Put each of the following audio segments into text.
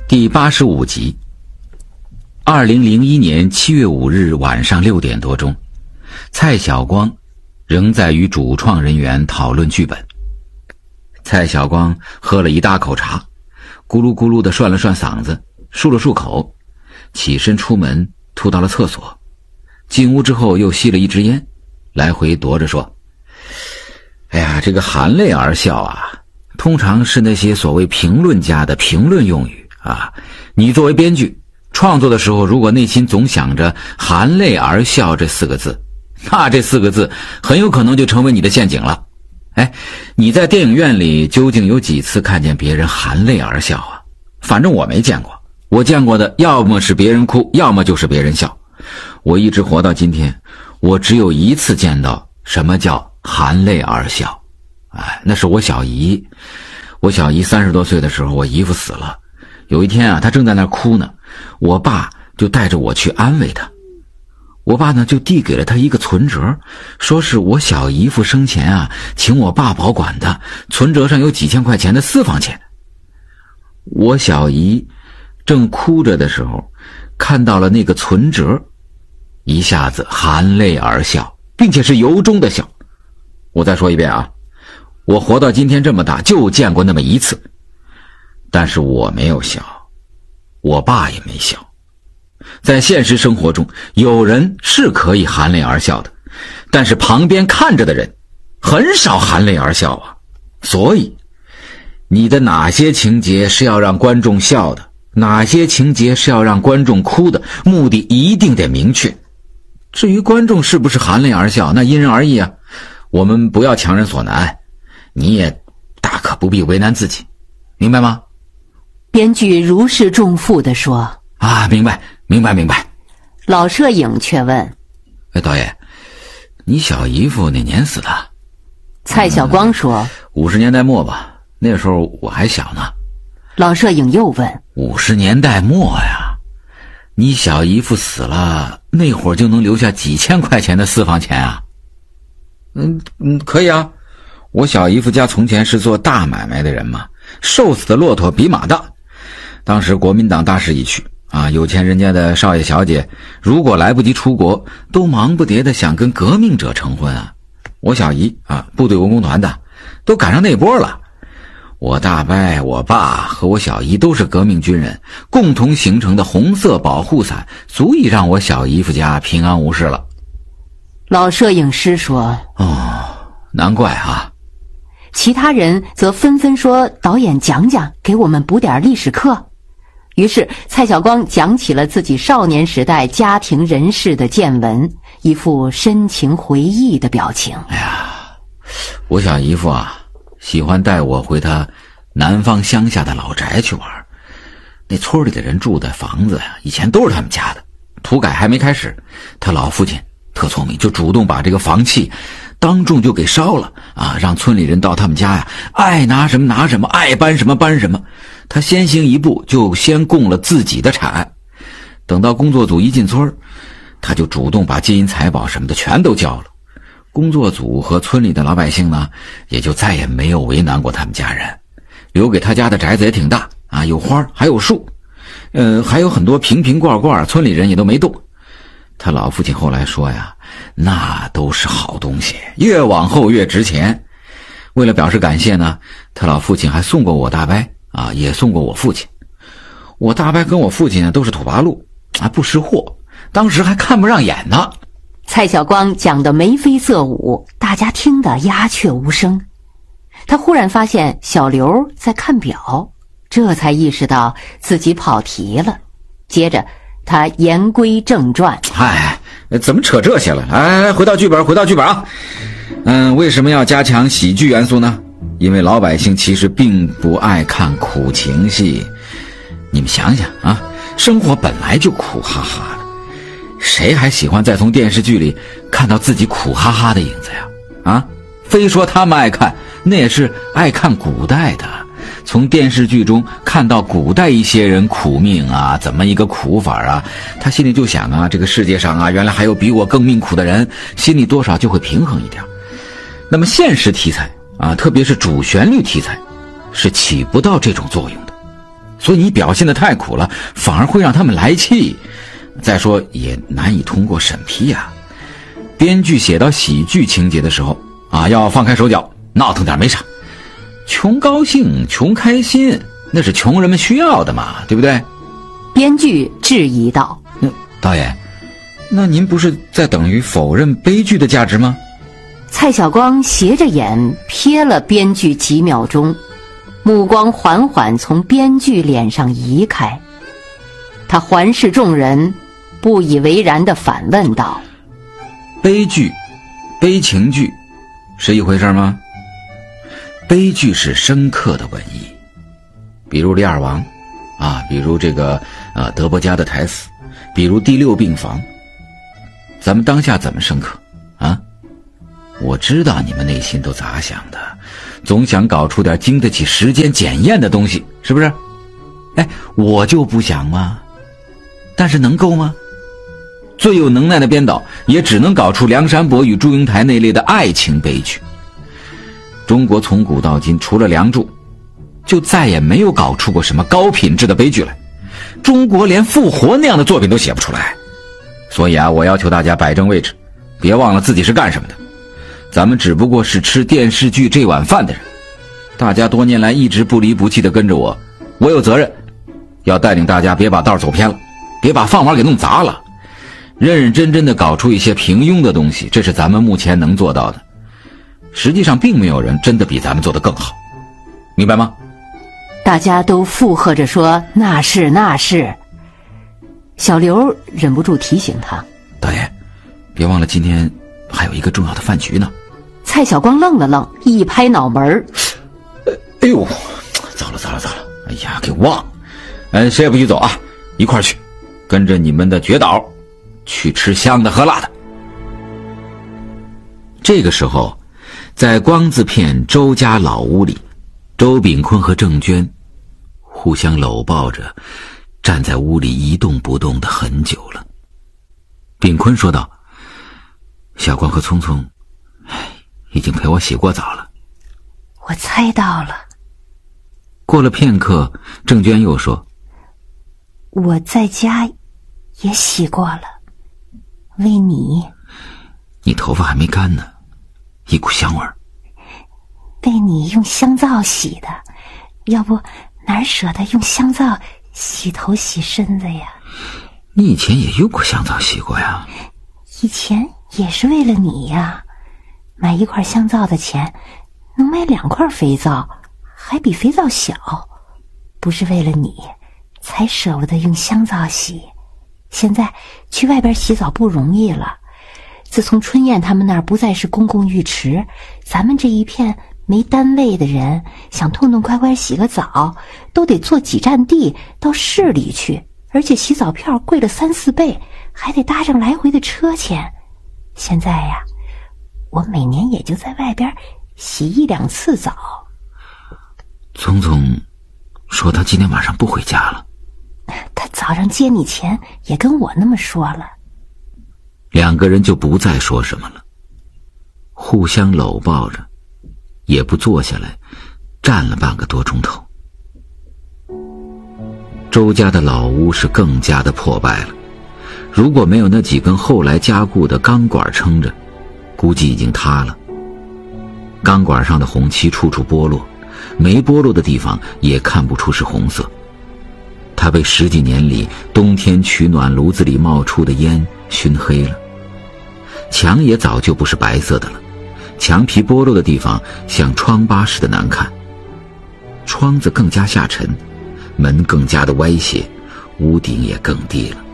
第85集。2001年7月5日晚上6点多钟，蔡晓光仍在与主创人员讨论剧本。蔡晓光喝了一大口茶，咕噜咕噜地涮了涮嗓子，漱了漱口，起身出门，吐到了厕所。进屋之后又吸了一支烟，来回踱着说：哎呀，这个含泪而笑啊，通常是那些所谓评论家的评论用语啊。你作为编剧创作的时候，如果内心总想着含泪而笑这4个字，那这4个字很有可能就成为你的陷阱了。哎，你在电影院里究竟有几次看见别人含泪而笑啊？反正我没见过，我见过的要么是别人哭，要么就是别人笑。我一直活到今天，我只有一次见到什么叫含泪而笑。哎，那是我小姨。我小姨30多岁的时候，我姨夫死了。有一天啊，她正在那儿哭呢，我爸就带着我去安慰她。我爸呢就递给了他一个存折，说是我小姨夫生前啊请我爸保管的，存折上有几千块钱的私房钱。我小姨正哭着的时候，看到了那个存折，一下子含泪而笑，并且是由衷的笑。我再说一遍啊，我活到今天这么大就见过那么一次，但是我没有笑，我爸也没笑。在现实生活中，有人是可以含泪而笑的，但是旁边看着的人很少含泪而笑啊。所以你的哪些情节是要让观众笑的，哪些情节是要让观众哭的，目的一定得明确。至于观众是不是含泪而笑，那因人而异啊，我们不要强人所难，你也大可不必为难自己，明白吗？ 编剧如释重负地说： 啊，明白。 老摄影却问： 导演，你小姨夫哪年死的？ 蔡晓光说 ：50年代末吧，那时候我还小呢。 老摄影又问 ：50年代末呀，你小姨夫死了，那会儿就能留下几千块钱的私房钱啊？可以啊，我小姨夫家从前是做大买卖的人嘛，瘦死的骆驼比马大。当时国民党大势已去啊，有钱人家的少爷小姐如果来不及出国，都忙不迭的想跟革命者成婚啊。我小姨啊，部队文工团的，都赶上那波了。我大伯、我爸和我小姨都是革命军人，共同形成的红色保护伞足以让我小姨夫家平安无事了。 老摄影师说： 哦，难怪啊。 其他人则纷纷说：导演讲讲，给我们补点历史课。于是蔡晓光讲起了自己少年时代家庭人事的见闻，一副深情回忆的表情。 哎呀，我小姨夫啊，喜欢带我回他南方乡下的老宅去玩。那村里的人住的房子呀，以前都是他们家的，土改还没开始，他老父亲特聪明，就主动把这个房契当众就给烧了啊，让村里人到他们家呀，爱拿什么拿什么，爱搬什么搬什么。他先行一步，就先供了自己的产。等到工作组一进村，他就主动把金银财宝什么的全都交了。工作组和村里的老百姓呢，也就再也没有为难过他们家人。留给他家的宅子也挺大啊，有花还有树，还有很多瓶瓶罐罐，村里人也都没动。他老父亲后来说呀，那都是好东西，越往后越值钱。为了表示感谢呢，他老父亲还送过我大伯啊，也送过我父亲。我大伯跟我父亲都是土八路啊，不识货，当时还看不上眼呢。 蔡晓光讲得眉飞色舞，大家听得鸦雀无声。他忽然发现小刘在看表，这才意识到自己跑题了。接着他言归正传： 哎，怎么扯这些了？哎，回到剧本啊。为什么要加强喜剧元素呢？因为老百姓其实并不爱看苦情戏。你们想想啊，生活本来就苦哈哈的，谁还喜欢再从电视剧里看到自己苦哈哈的影子呀？啊，非说他们爱看，那也是爱看古代的，从电视剧中看到古代一些人苦命啊，怎么一个苦法啊，他心里就想啊，这个世界上啊，原来还有比我更命苦的人，心里多少就会平衡一点。那么现实题材啊，特别是主旋律题材，是起不到这种作用的。 所以你表现得太苦了，反而会让他们来气。再说也难以通过审批啊。编剧写到喜剧情节的时候啊，要放开手脚，闹腾点没啥。穷高兴，穷开心，那是穷人们需要的嘛，对不对？ 编剧质疑道： 导演，那您不是在等于否认悲剧的价值吗？ 蔡晓光斜着眼瞥了编剧几秒钟，目光缓缓从编剧脸上移开。他环视众人，不以为然地反问道： 悲剧、悲情剧是一回事吗？悲剧是深刻的文艺，比如《李尔王》啊，比如这个德伯家的台词，比如第6病房。咱们当下怎么深刻啊？我知道你们内心都咋想的，总想搞出点经得起时间检验的东西，是不是？我就不想吗？但是能够吗？最有能耐的编导也只能搞出梁山伯与祝英台那类的爱情悲剧。中国从古到今除了梁祝，就再也没有搞出过什么高品质的悲剧来。中国连复活那样的作品都写不出来。所以啊，我要求大家摆正位置，别忘了自己是干什么的。咱们只不过是吃电视剧这碗饭的人。大家多年来一直不离不弃地跟着我，我有责任要带领大家别把道走偏了，别把饭碗给弄砸了，认认真真地搞出一些平庸的东西，这是咱们目前能做到的。实际上并没有人真的比咱们做得更好，明白吗？ 大家都附和着说那是那是。小刘忍不住提醒他： 导演，别忘了今天还有一个重要的饭局呢。 蔡晓光愣了愣，一拍脑门： 哎呦，糟了，哎呀，给忘了。谁也不许走啊，一块儿去，跟着你们的绝导去吃香的喝辣的。这个时候，在光字片周家老屋里，周炳坤和郑娟互相搂抱着站在屋里一动不动的很久了。炳坤说道：小光和聪聪已经陪我洗过澡了。 我猜到了。 过了片刻，郑娟又说： 我在家也洗过了，为你。 你头发还没干呢，一股香味儿。 被你用香皂洗的，要不哪舍得用香皂洗头洗身子呀？ 你以前也用过香皂洗过呀？ 以前也是为了你呀，买一块香皂的钱能买2块肥皂，还比肥皂小。不是为了你才舍不得用香皂洗，现在去外边洗澡不容易了。自从春燕他们那儿不再是公共浴池，咱们这一片没单位的人想痛痛快快洗个澡，都得坐几站地到市里去，而且洗澡票贵了3、4倍，还得搭上来回的车钱。现在呀，我每年也就在外边洗1、2次澡。 聪聪说他今天晚上不回家了。 他早上接你前也跟我那么说了。 2个人就不再说什么了，互相搂抱着，也不坐下来站了半个多钟头。周家的老屋是更加的破败了，如果没有那几根后来加固的钢管撑着，估计已经塌了。钢管上的红漆处处剥落，没剥落的地方也看不出是红色。它被10几年里冬天取暖炉子里冒出的烟熏黑了。墙也早就不是白色的了，墙皮剥落的地方像疮疤似的难看。窗子更加下沉，门更加的歪斜，屋顶也更低了。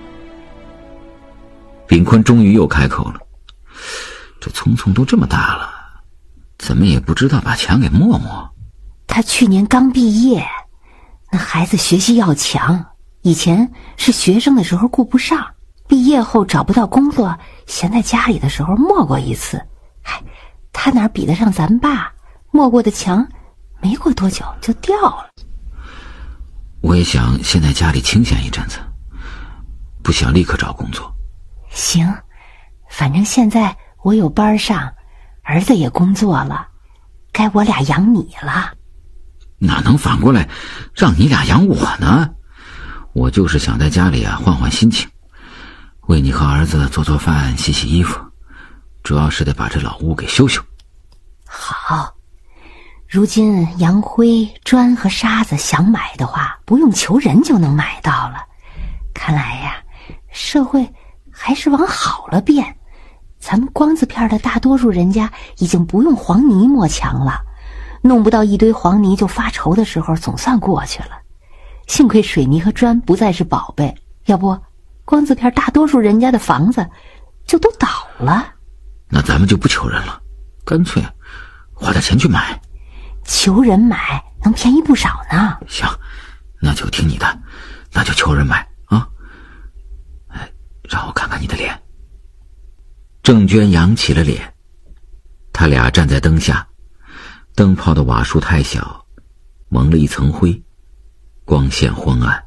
炳坤终于又开口了：这聪聪都这么大了，怎么也不知道把墙给抹抹。 他去年刚毕业，那孩子学习要强，以前是学生的时候顾不上，毕业后找不到工作，闲在家里的时候抹过一次。他哪比得上咱爸，抹过的墙没过多久就掉了。 我也想先在家里清闲一阵子，不想立刻找工作。 行，反正现在我有班上，儿子也工作了，该我俩养你了。 哪能反过来让你俩养我呢？我就是想在家里换换心情，为你和儿子做做饭、洗洗衣服，主要是得把这老屋给修修。 好，如今洋灰、砖和沙子想买的话，不用求人就能买到了。看来呀，社会还是往好了变。咱们光字片的大多数人家已经不用黄泥抹墙了，弄不到一堆黄泥就发愁的时候总算过去了。幸亏水泥和砖不再是宝贝，要不光字片大多数人家的房子就都倒了。 那咱们就不求人了，干脆花点钱去买。 求人买能便宜不少呢。 行，那就听你的，那就求人买啊。让我看看你的脸。郑娟扬起了脸，他俩站在灯下，灯泡的瓦数太小，蒙了一层灰，光线昏暗。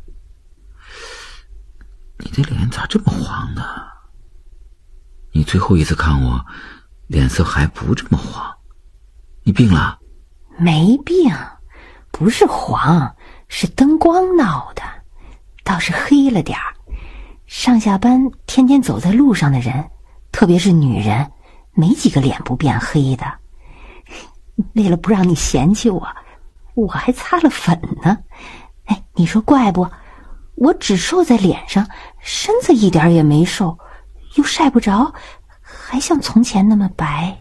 你的脸咋这么黄呢？你最后一次看我脸色还不这么黄，你病了？ 没病，不是黄，是灯光闹的，倒是黑了点儿。上下班天天走在路上的人，特别是女人，没几个脸不变黑的。为了不让你嫌弃我，我还擦了粉呢。你说怪不？我只瘦在脸上，身子一点也没瘦，又晒不着，还像从前那么白。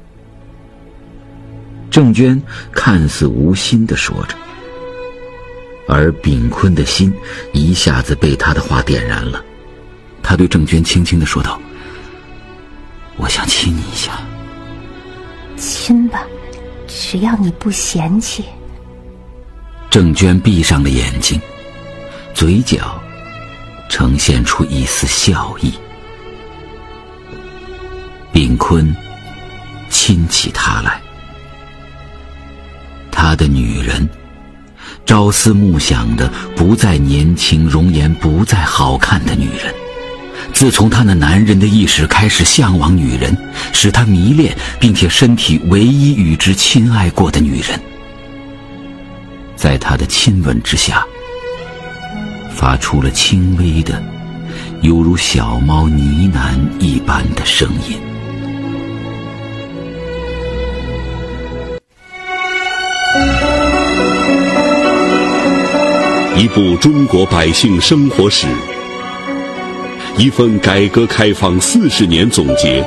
郑娟看似无心地说着，而秉坤的心一下子被他的话点燃了。他对郑娟轻轻地说道：我想亲你一下。 亲吧，只要你不嫌弃。 郑娟闭上了眼睛，嘴角呈现出一丝笑意。秉坤亲起他来，他的女人，朝思暮想的不再年轻，容颜不再好看的女人。自从他那男人的意识开始向往女人，使他迷恋并且身体唯一与之亲爱过的女人，在他的亲吻之下发出了轻微的犹如小猫呢喃一般的声音。 一部中国百姓生活史，一份改革开放40年总结。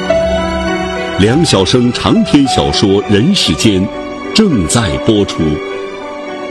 梁晓声长篇小说《人世间》正在播出。